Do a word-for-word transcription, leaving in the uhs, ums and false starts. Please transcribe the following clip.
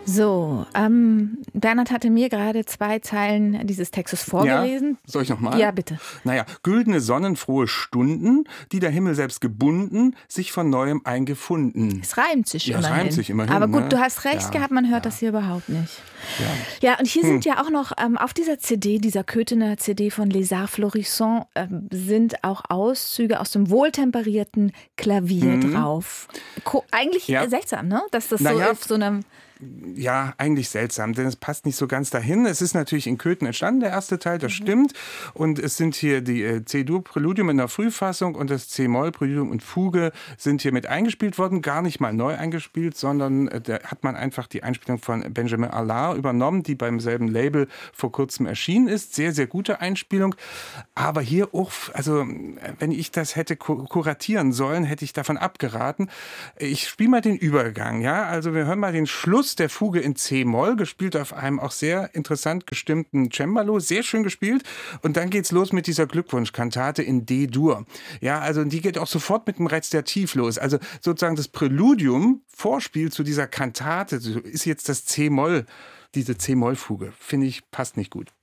So, ähm, Bernhard hatte mir gerade zwei Zeilen dieses Textes vorgelesen. Ja, soll ich nochmal? Ja, bitte. Naja, güldene, sonnenfrohe Stunden, die der Himmel selbst gebunden, sich von Neuem eingefunden. Es reimt sich ja, immerhin. Es reimt sich immerhin. Aber gut, ne? du hast recht ja, gehabt, man hört ja. das hier überhaupt nicht. Ja, ja und hier hm. sind ja auch noch ähm, auf dieser C D, dieser Köthener C D von Les Arts Florissants, ähm, sind auch Auszüge aus dem wohltemperierten Klavier hm. drauf. Ko- eigentlich ja. seltsam, ne? Dass das Na so ja. auf so einem... Ja, eigentlich seltsam, denn es passt nicht so ganz dahin. Es ist natürlich in Köthen entstanden, der erste Teil, das mhm. stimmt. Und es sind hier die äh, C-Dur-Präludium in der Frühfassung und das C-Moll-Präludium und Fuge sind hier mit eingespielt worden. Gar nicht mal neu eingespielt, sondern äh, da hat man einfach die Einspielung von Benjamin Allard übernommen, die beim selben Label vor kurzem erschienen ist. Sehr, sehr gute Einspielung. Aber hier auch, also wenn ich das hätte kur- kuratieren sollen, hätte ich davon abgeraten. Ich spiele mal den Übergang, ja. Also wir hören mal den Schluss der Fuge in C-Moll, gespielt auf einem auch sehr interessant gestimmten Cembalo, sehr schön gespielt. Und dann geht's los mit dieser Glückwunschkantate in D-Dur. Ja, also die geht auch sofort mit dem Rezitativ los. Also sozusagen das Präludium, Vorspiel zu dieser Kantate, ist jetzt das C-Moll, diese C-Moll-Fuge. Finde ich, passt nicht gut.